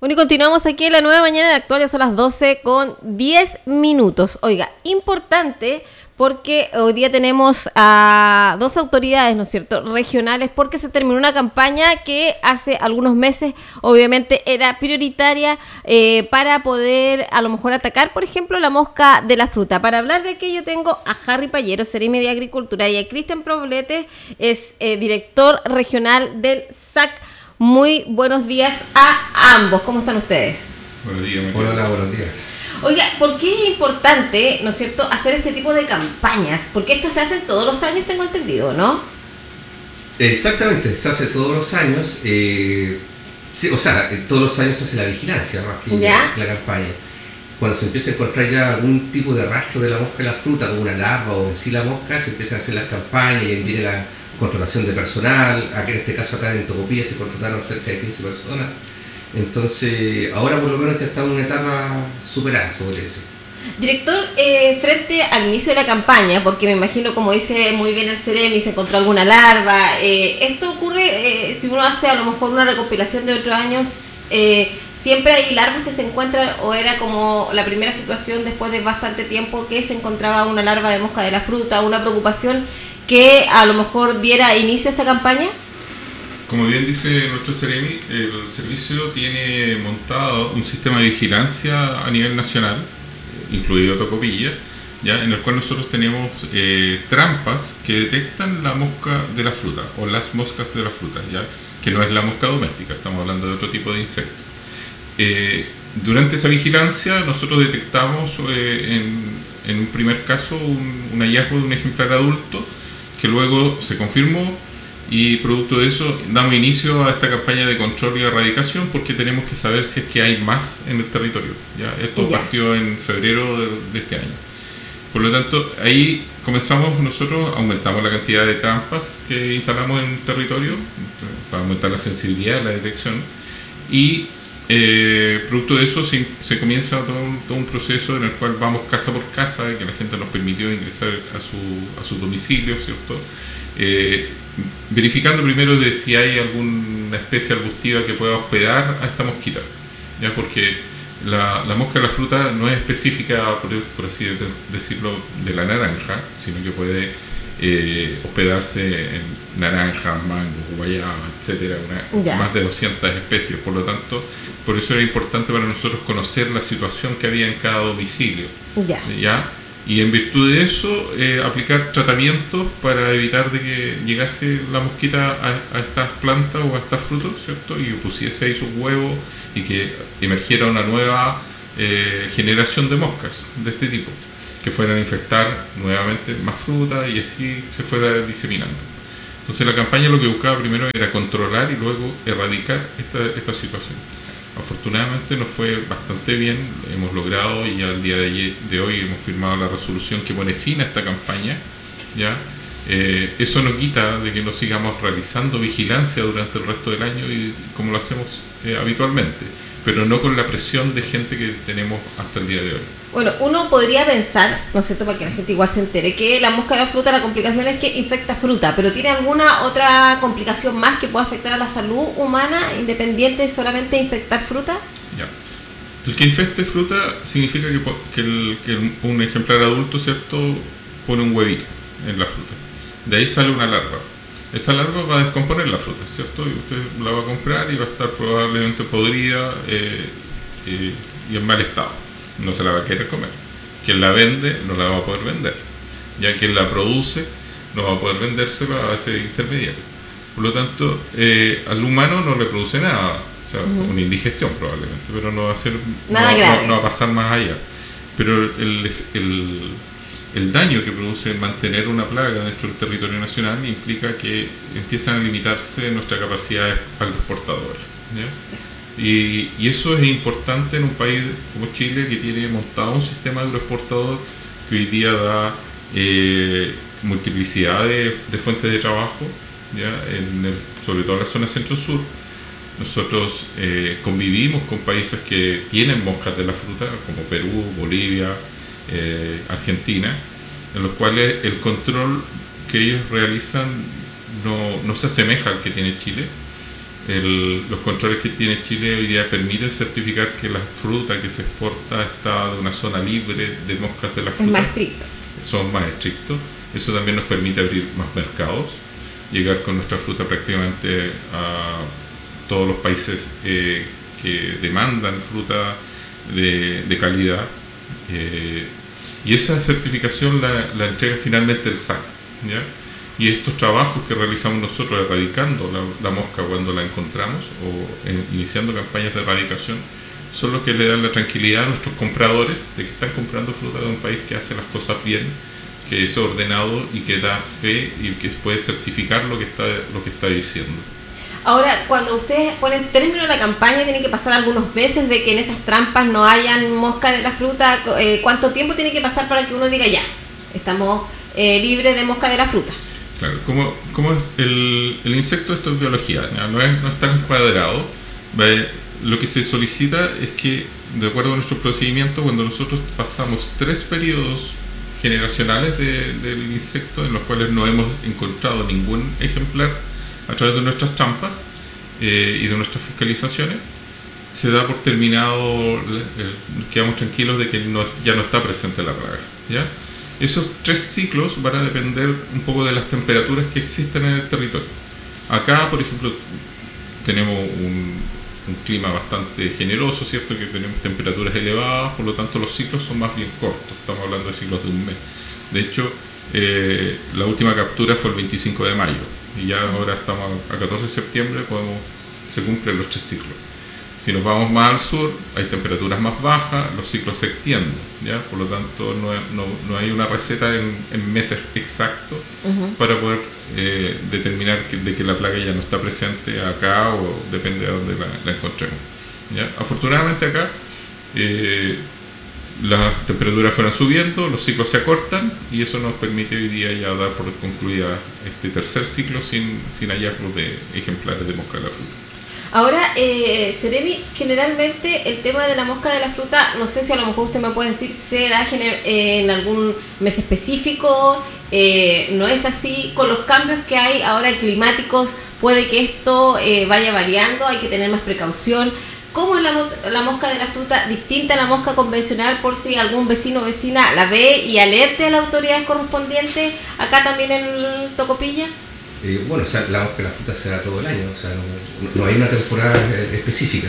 Bueno, y continuamos aquí en la nueva mañana de Actual, ya son las 12:10. Oiga, importante porque hoy día tenemos a dos autoridades, ¿no es cierto?, regionales, porque se terminó una campaña que hace algunos meses obviamente era prioritaria para poder a lo mejor atacar, por ejemplo, la mosca de la fruta. Para hablar de aquello tengo a Harry Payero, Seremi de Agricultura, y a Cristian Problete, es director regional del SAC. Muy buenos días a ambos. ¿Cómo están ustedes? Buenos días. Hola, buenos días. Oiga, ¿por qué es importante, ¿no es cierto?, hacer este tipo de campañas? Porque estas se hacen todos los años, tengo entendido, ¿no? Exactamente, se hace todos los años. Todos los años se hace la vigilancia, más que la campaña. Cuando se empieza a encontrar ya algún tipo de rastro de la mosca en la fruta, como una larva o en sí la mosca, se empieza a hacer las campañas y viene la contratación de personal. Aquí en este caso acá en Tocopilla se contrataron cerca de 15 personas. Entonces ahora por lo menos ya está en una etapa superada, se podría decir. Director, frente al inicio de la campaña, porque me imagino, como dice muy bien el Seremi, se encontró alguna larva, esto ocurre si uno hace a lo mejor una recopilación de otros años, siempre hay larvas que se encuentran, o era como la primera situación después de bastante tiempo que se encontraba una larva de mosca de la fruta, una preocupación que a lo mejor diera inicio a esta campaña. Como bien dice nuestro Seremi, el servicio tiene montado un sistema de vigilancia a nivel nacional, incluido Tocopilla, ¿ya? En el cual nosotros tenemos trampas que detectan la mosca de la fruta o las moscas de la fruta, ¿ya? Que no es la mosca doméstica, estamos hablando de otro tipo de insecto. Durante esa vigilancia nosotros detectamos en un primer caso un hallazgo de un ejemplar adulto que luego se confirmó, y producto de eso damos inicio a esta campaña de control y erradicación, porque tenemos que saber si es que hay más en el territorio. ¿Ya? Esto partió en febrero de este año. Por lo tanto, ahí comenzamos nosotros, aumentamos la cantidad de trampas que instalamos en el territorio para aumentar la sensibilidad de la detección, y producto de eso se comienza todo un proceso en el cual vamos casa por casa, que la gente nos permitió ingresar a su domicilio, ¿cierto? Verificando primero de si hay alguna especie arbustiva que pueda hospedar a esta mosquita, ¿ya? Porque la mosca de la fruta no es específica, por así decirlo, de la naranja, sino que puede hospedarse en naranjas, mangos, guayaba, etcétera, más de 200 especies. Por lo tanto, por eso era importante para nosotros conocer la situación que había en cada domicilio, ¿ya? Y en virtud de eso, aplicar tratamientos para evitar de que llegase la mosquita a estas plantas o a estas frutos, ¿cierto? Y pusiese ahí sus huevos y que emergiera una nueva generación de moscas de este tipo, que fueran a infectar nuevamente más fruta, y así se fuera diseminando. Entonces la campaña lo que buscaba primero era controlar y luego erradicar esta situación. Afortunadamente nos fue bastante bien, hemos logrado, y al día de hoy hemos firmado la resolución que pone fin a esta campaña, ¿ya? Eso no quita de que no sigamos realizando vigilancia durante el resto del año, y como lo hacemos habitualmente, pero no con la presión de gente que tenemos hasta el día de hoy. Bueno, uno podría pensar, ¿no es cierto?, para que la gente igual se entere, que la mosca de la fruta, la complicación es que infecta fruta, pero ¿tiene alguna otra complicación más que pueda afectar a la salud humana, independiente de solamente infectar fruta? Ya. El que infecte fruta significa que un ejemplar adulto, ¿cierto?, pone un huevito en la fruta. De ahí sale una larva. Esa larva va a descomponer la fruta, ¿cierto? Y usted la va a comprar y va a estar probablemente podrida y en mal estado. No se la va a querer comer. Quien la vende no la va a poder vender. Ya quien la produce no va a poder vendérsela a ese intermediario. Por lo tanto, al humano no le produce nada. O sea, una indigestión probablemente, pero no va a ser nada grave. No va a pasar más allá. Pero el daño que produce mantener una plaga dentro del territorio nacional implica que empiezan a limitarse nuestra capacidad agroexportadora, ¿ya? Y eso es importante en un país como Chile, que tiene montado un sistema agroexportador que hoy día da multiplicidad de fuentes de trabajo, ¿ya? Sobre todo en la zona centro-sur. Nosotros convivimos con países que tienen moscas de la fruta, como Perú, Bolivia, Argentina, en los cuales el control que ellos realizan no se asemeja al que tiene Chile, los controles que tiene Chile hoy día permiten certificar que la fruta que se exporta está de una zona libre de moscas de la fruta. Es más estricto. Son más estrictos. Eso también nos permite abrir más mercados, llegar con nuestra fruta prácticamente a todos los países que demandan fruta de calidad. Y esa certificación la entrega finalmente el SAC, ¿ya? Y estos trabajos que realizamos nosotros erradicando la mosca cuando la encontramos o iniciando campañas de erradicación son los que le dan la tranquilidad a nuestros compradores de que están comprando fruta de un país que hace las cosas bien, que es ordenado y que da fe y que puede certificar lo que está diciendo. Ahora, cuando ustedes ponen término a la campaña, tienen que pasar algunos meses de que en esas trampas no hayan mosca de la fruta. ¿Cuánto tiempo tiene que pasar para que uno diga ya, estamos libres de mosca de la fruta? Claro, como el insecto, esto es biología, no está encuadrado. Lo que se solicita es que, de acuerdo a nuestro procedimiento, cuando nosotros pasamos 3 periodos generacionales del insecto en los cuales no hemos encontrado ningún ejemplar a través de nuestras trampas y de nuestras fiscalizaciones, se da por terminado, quedamos tranquilos de que ya no está presente la plaga, ¿ya? Esos 3 ciclos van a depender un poco de las temperaturas que existen en el territorio. Acá, por ejemplo, tenemos un clima bastante generoso, ¿cierto? Que tenemos temperaturas elevadas, por lo tanto los ciclos son más bien cortos, estamos hablando de ciclos de un mes. De hecho, la última captura fue el 25 de mayo y ya ahora estamos a 14 de septiembre, se cumplen los 3 ciclos. Si nos vamos más al sur, hay temperaturas más bajas, los ciclos se extienden, ¿ya? Por lo tanto, no hay una receta en meses exactos para poder determinar de que la plaga ya no está presente acá o depende de dónde la encontremos, ¿ya? Afortunadamente acá las temperaturas fueron subiendo, los ciclos se acortan y eso nos permite hoy día ya dar por concluida este tercer ciclo sin hallazgos de ejemplares de mosca de la fruta. Ahora, Seremi, generalmente el tema de la mosca de la fruta, no sé si a lo mejor usted me puede decir, ¿se da en algún mes específico? ¿No es así? Con los cambios que hay ahora climáticos, puede que esto vaya variando, hay que tener más precaución. ¿Cómo es la mosca de la fruta distinta a la mosca convencional, por si algún vecino o vecina la ve y alerte a las autoridades correspondientes acá también en el Tocopilla? Bueno, o sea, la mosca de la fruta se da todo el año, o sea, no hay una temporada específica.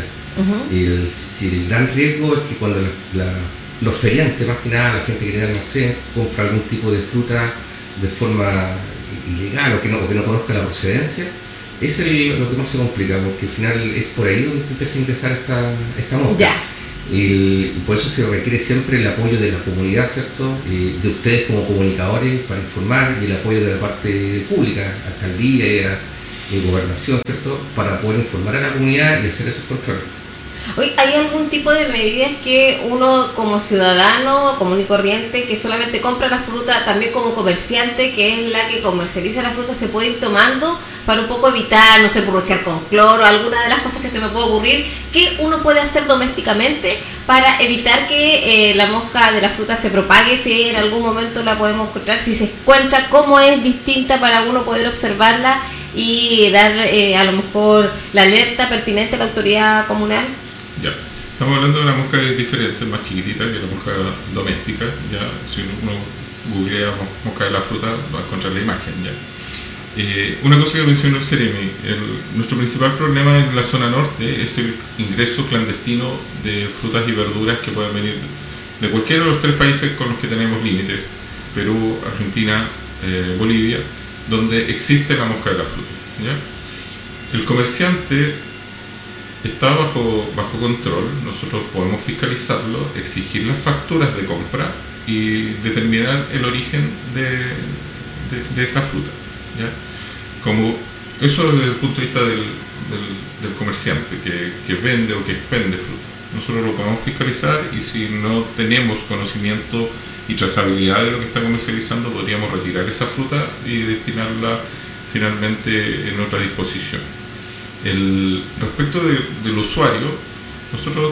El gran riesgo es que cuando los feriantes, más que nada la gente que tiene almacén, compra algún tipo de fruta de forma ilegal o que no conozca la procedencia, es lo que más se complica, porque al final es por ahí donde empieza a ingresar esta mosca. Ya. Y por eso se requiere siempre el apoyo de la comunidad, ¿cierto? De ustedes como comunicadores para informar y el apoyo de la parte pública, alcaldía y gobernación, ¿cierto? Para poder informar a la comunidad y hacer esos controles. Oye, ¿hay algún tipo de medidas que uno como ciudadano común y corriente que solamente compra la fruta, también como comerciante que es la que comercializa la fruta, se puede ir tomando para un poco evitar, no sé, rociar con cloro, alguna de las cosas que se me puede ocurrir, que uno puede hacer domésticamente para evitar que la mosca de la fruta se propague, si en algún momento la podemos encontrar, si se encuentra, cómo es distinta para uno poder observarla y dar a lo mejor la alerta pertinente a la autoridad comunal? Ya, estamos hablando de una mosca diferente, más chiquitita que la mosca doméstica. Ya, si uno googlea mosca de la fruta va a encontrar la imagen. Ya. Una cosa que mencionó el Seremi, nuestro principal problema en la zona norte es el ingreso clandestino de frutas y verduras que pueden venir de cualquiera de los 3 países con los que tenemos límites, Perú, Argentina, Bolivia, donde existe la mosca de la fruta. ¿Ya? El comerciante está bajo control, nosotros podemos fiscalizarlo, exigir las facturas de compra y determinar el origen de esa fruta, ¿ya? Como eso desde el punto de vista del comerciante que vende o que expende fruta. Nosotros lo podemos fiscalizar y si no tenemos conocimiento y trazabilidad de lo que está comercializando, podríamos retirar esa fruta y destinarla finalmente en otra disposición. Respecto del usuario, nosotros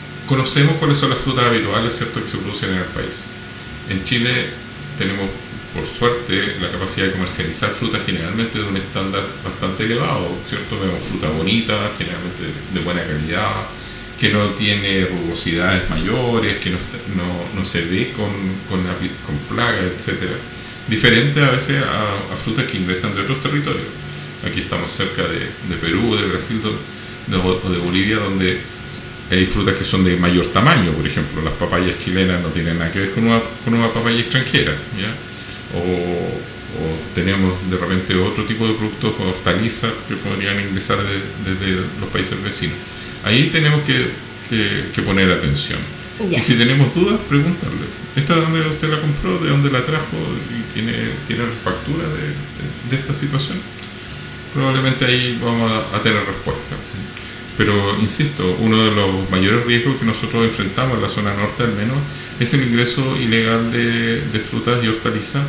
conocemos cuáles son las frutas habituales, ¿cierto?, que se producen en el país. En Chile tenemos por suerte, la capacidad de comercializar fruta generalmente de un estándar bastante elevado, ¿cierto? Vemos fruta bonita, generalmente de buena calidad, que no tiene rugosidades mayores, que no se ve con plagas, etc. Diferente a veces a frutas que ingresan de otros territorios. Aquí estamos cerca de Perú, de Brasil o de Bolivia, donde hay frutas que son de mayor tamaño. Por ejemplo, las papayas chilenas no tienen nada que ver con una papaya extranjera, ¿ya? O tenemos de repente otro tipo de productos como hortalizas que podrían ingresar desde los países vecinos. Ahí tenemos que poner atención. Ya. Y si tenemos dudas, preguntarle. ¿Esta de dónde usted la compró? ¿De dónde la trajo? ¿Y tiene factura de esta situación? Probablemente ahí vamos a tener respuesta. Pero, insisto, uno de los mayores riesgos que nosotros enfrentamos en la zona norte al menos es el ingreso ilegal de frutas y hortalizas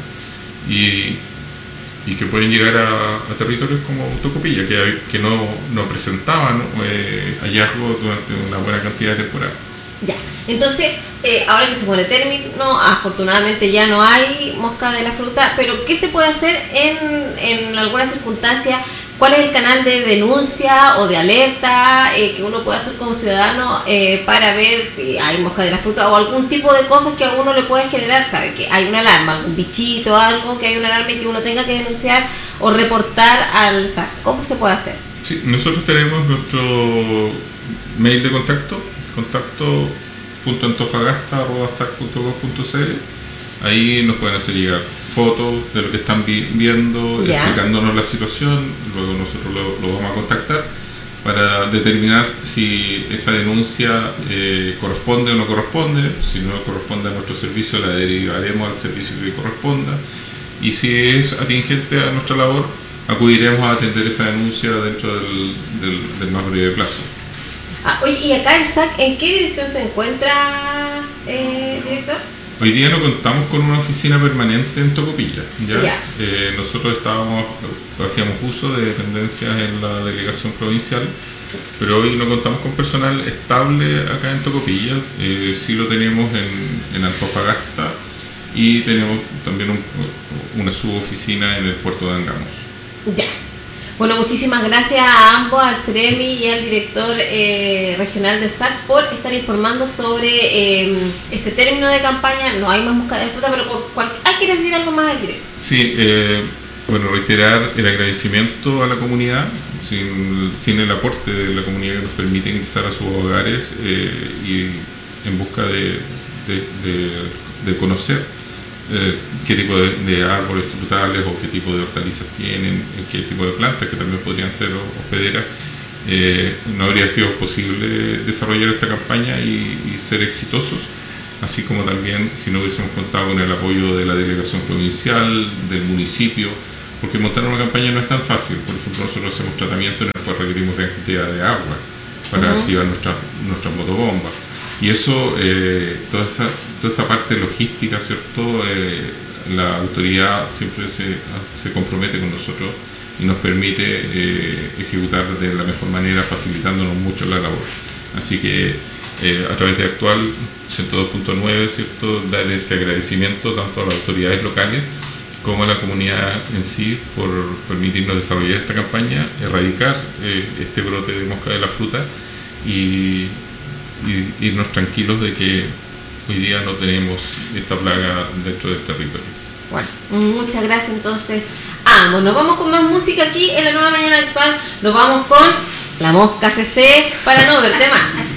y que pueden llegar a territorios como Tocopilla, que no presentaban hallazgos durante una buena cantidad de temporada. Ya, entonces, ahora que se pone término, afortunadamente ya no hay mosca de la fruta, pero ¿qué se puede hacer en algunas circunstancias? ¿Cuál es el canal de denuncia o de alerta que uno puede hacer como ciudadano para ver si hay mosca de la fruta o algún tipo de cosas que a uno le puede generar? ¿Sabe? Que hay una alarma, algún bichito, algo que hay una alarma y que uno tenga que denunciar o reportar al SAC. ¿Cómo se puede hacer? Sí, nosotros tenemos nuestro mail de contacto .antofagasta@sac.gov.cl. Ahí nos pueden hacer llegar fotos de lo que están viendo, explicándonos la situación. Luego nosotros lo vamos a contactar para determinar si esa denuncia corresponde o no corresponde. Si no corresponde a nuestro servicio, la derivaremos al servicio que corresponda. Y si es atingente a nuestra labor, acudiremos a atender esa denuncia dentro del más breve plazo. Oye, ¿y acá el SAC en qué dirección se encuentra, director? Hoy día no contamos con una oficina permanente en Tocopilla, ¿ya? Nosotros hacíamos uso de dependencias en la delegación provincial, pero hoy no contamos con personal estable acá en Tocopilla. Sí lo tenemos en Antofagasta y tenemos también una suboficina en el puerto de Angamos. Ya. Bueno, muchísimas gracias a ambos, al CEREMI y al director regional de SAC por estar informando sobre este término de campaña. No hay más mosca de fruta, pero ¿quiere decir algo más al directo? Sí, bueno, reiterar el agradecimiento a la comunidad. Sin el aporte de la comunidad que nos permite ingresar a sus hogares y en busca de conocer qué tipo de árboles frutales o qué tipo de hortalizas tienen, qué tipo de plantas que también podrían ser hospederas, no habría sido posible desarrollar esta campaña y ser exitosos, así como también si no hubiésemos contado con el apoyo de la delegación provincial, del municipio, porque montar una campaña no es tan fácil. Por ejemplo, nosotros hacemos tratamiento en el cual requerimos gran cantidad de agua para activar nuestras motobombas. Y eso, toda esa parte logística, ¿cierto? La autoridad siempre se compromete con nosotros y nos permite ejecutar de la mejor manera, facilitándonos mucho la labor. Así que a través de Actual 102.9, ¿cierto? Dar ese agradecimiento tanto a las autoridades locales como a la comunidad en sí por permitirnos desarrollar esta campaña, erradicar este brote de mosca de la fruta y irnos tranquilos de que hoy día no tenemos esta plaga dentro del territorio. Bueno, muchas gracias entonces a ambos. Nos vamos con más música aquí en la Nueva Mañana Actual. Nos vamos con La Mosca CC para no verte más.